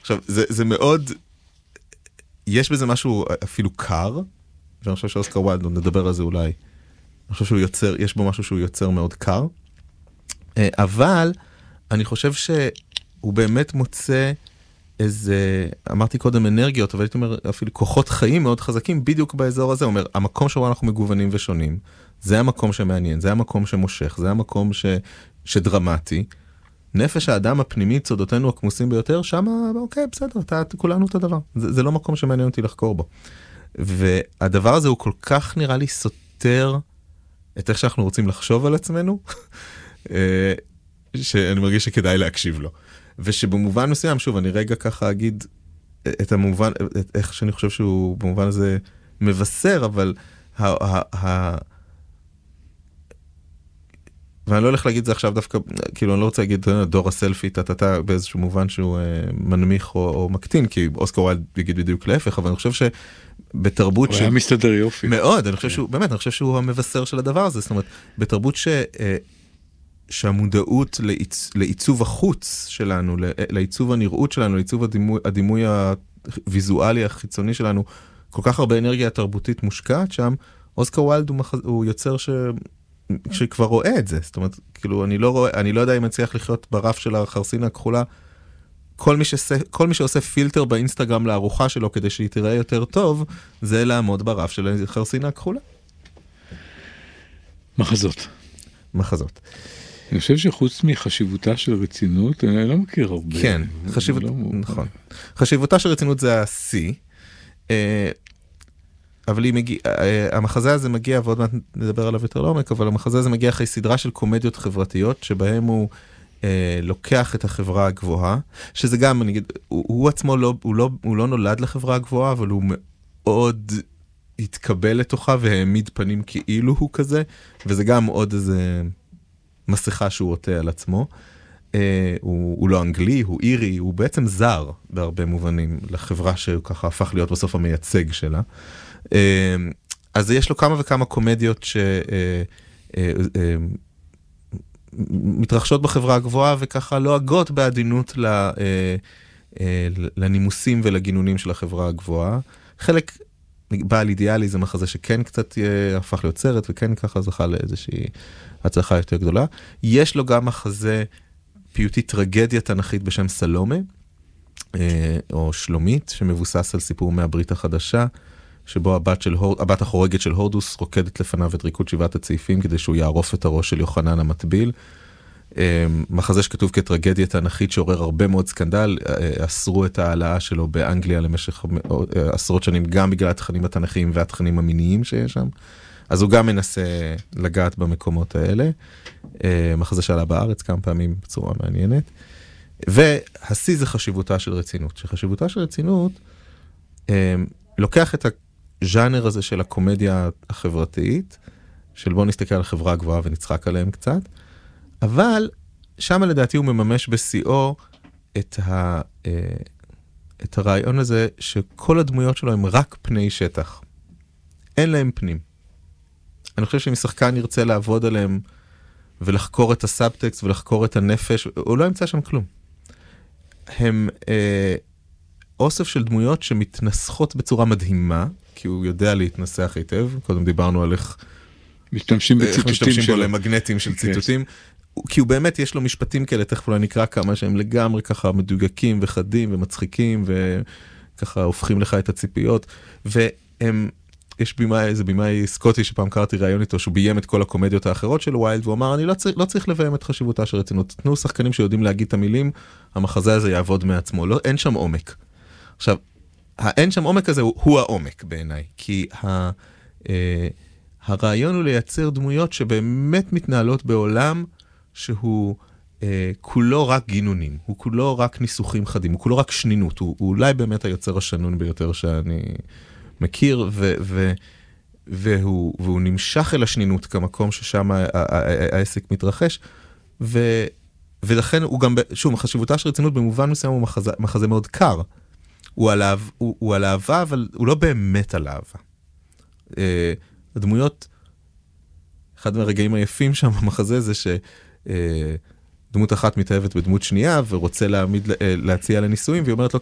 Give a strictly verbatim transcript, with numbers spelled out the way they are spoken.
עכשיו, זה, זה מאוד, יש בזה משהו אפילו קר, ואני חושב שאוסקר ויילד, נדבר על זה אולי, אני חושב שהוא יוצר, יש בו משהו שהוא יוצר מאוד קר, אבל אני חושב שהוא באמת מוצא איזה, אמרתי קודם אנרגיות, אבל הייתי אומר אפילו כוחות חיים מאוד חזקים בדיוק באזור הזה, הוא אומר, המקום שבו אנחנו מגוונים ושונים, זה המקום שמעניין, זה המקום שמושך, זה המקום ש, שדרמטי, נפש האדם הפנימית, סודותינו הכמוסים ביותר, שם, אוקיי, בסדר, אתה, כולנו את הדבר. זה, זה לא מקום שמעניין אותי לחקור בו. והדבר הזה הוא כל כך נראה לי סותר את איך שאנחנו רוצים לחשוב על עצמנו, שאני מרגיש שכדאי להקשיב לו. ושבמובן מסוים, שוב, אני רגע ככה אגיד את המובן, את איך שאני חושב שהוא במובן הזה מבשר, אבל ה... ה, ה ואני לא הולך להגיד זה עכשיו דווקא, כאילו אני לא רוצה להגיד דור הסלפי, תתתה באיזשהו מובן שהוא אה, מנמיך או, או מקטין, כי אוסקר ויילד יגיד בדיוק להפך, אבל אני חושב שבתרבות הוא ש... היה מסתדר יופי. מאוד, אני חושב שהוא, באמת, אני חושב שהוא המבשר של הדבר הזה, זאת אומרת, בתרבות ש... אה, שהמודעות לעיצ... לעיצוב החוץ שלנו, לעיצוב הנראות שלנו, לעיצוב הדימוי, הדימוי הוויזואלי החיצוני שלנו, כל כך הרבה אנרגיה תרבותית מושקעת שם, אוסקר ויילד הוא, מח... הוא יוצר ש... שכבר רואה את זה, זאת אומרת, כאילו, אני לא רואה, אני לא יודע אם אני צריך לחיות ברף של החרסינה הכחולה, כל מי שעושה, כל מי שעושה פילטר באינסטגרם לארוחה שלו כדי שהיא תראה יותר טוב, זה לעמוד ברף של החרסינה הכחולה. מחזות. מחזות. אני חושב שחוץ מחשיבותה של רצינות, אני לא מכיר הרבה. כן, חשיבות, נכון. חשיבותה של רצינות זה ה-C, אבל היא מגיע, המחזה הזה מגיע, ועוד מעט נדבר עליו יותר לעומק, אבל המחזה הזה מגיע אחרי סדרה של קומדיות חברתיות, שבהם הוא אה, לוקח את החברה הגבוהה, שזה גם, אני אגיד, הוא, הוא עצמו לא, הוא לא, הוא לא נולד לחברה הגבוהה, אבל הוא מאוד התקבל לתוכה, והעמיד פנים כאילו הוא כזה, וזה גם עוד איזה מסכה שהוא עוטה על עצמו. אה, הוא, הוא לא אנגלי, הוא אירי, הוא בעצם זר, בהרבה מובנים, לחברה שככה הפך להיות בסוף המייצג שלה. אז יש לו כמה וכמה קומדיות שמתרחשות בחברה הגבוהה וככה לועגות בעדינות לנימוסים ולגינונים של החברה הגבוהה. חלק בעל אידיאלי זה מחזה שכן קצת הפך להיות סרט וכן ככה זכה לאיזושהי הצלחה יותר גדולה. יש לו גם מחזה פיוטי טרגדיה תנכית בשם סלומה או שלומית שמבוסס על סיפור מהברית החדשה. שבו הבת, של, הבת החורגת של הורדוס רוקדת לפניו את ריקוד שבעת הצעיפים כדי שהוא יערוף את הראש של יוחנן המטביל. מחזה שכתוב כטרגדיה תנכית שעורר הרבה מאוד סקנדל, אסרו את העלאה שלו באנגליה למשך עשרות שנים, גם בגלל התכנים התנכיים והתכנים המיניים שיש שם. אז הוא גם מנסה לגעת במקומות האלה. מחזה שעלה בארץ כמה פעמים בצורה מעניינת. והשיא זה חשיבותה של רצינות. שחשיבותה של רצינות לוקח את הז'אנר הזה של הקומדיה החברתית, של בוא נסתכל על החברה הגבוהה ונצחק עליהם קצת, אבל שם לדעתי הוא מממש בשיאו את, ה, את הרעיון הזה שכל הדמויות שלו הם רק פני שטח. אין להם פנים. אני חושב שאם שחקן ירצה לעבוד עליהם ולחקור את הסאבטקסט ולחקור את הנפש, הוא לא ימצא שם כלום. הם אה, אוסף של דמויות שמתנסחות בצורה מדהימה, כי הוא יודע להתנסח היטב, קודם דיברנו על איך משתמשים בציטוטים שלו, למגנטים של ציטוטים, כי הוא באמת יש לו משפטים כאלה, תכף אולי נקרא כמה שהם לגמרי ככה מדויקים וחדים ומצחיקים, וככה הופכים לך את הציפיות, והם, יש בימאי, איזה בימאי סקוטי שפעם קראתי ראיון איתו, שהוא ביים את כל הקומדיות האחרות של ויילד, והוא אמר, אני לא צריך, לא צריך לביים את חשיבותה של רצינות, תנו שחקנים שיודעים להגיד את המילים, המחזה הזה יעבוד מעצמו, לא, אין שם עומק. עכשיו, האין שם עומק הזה הוא, הוא העומק בעיניי, כי ה, אה, הרעיון הוא לייצר דמויות שבאמת מתנהלות בעולם שהוא אה, כולו רק גינונים, הוא כולו רק ניסוחים חדים, הוא כולו רק שנינות, הוא, הוא אולי באמת היוצר השנון ביותר שאני מכיר, ו, ו, והוא, והוא נמשך אל השנינות כמקום ששם העסק מתרחש, ו, ולכן הוא גם, שוב, חשיבותה של רצינות במובן מסוים הוא מחזה, מחזה מאוד קר, הוא על, הוא, הוא על אהבה, אבל הוא לא באמת על אהבה. Uh, הדמויות, אחד מהרגעים היפים שם במחזה זה שדמות uh, אחת מתאהבת בדמות שנייה, ורוצה להעמיד, uh, להציע לנישואים, והיא אומרת לו,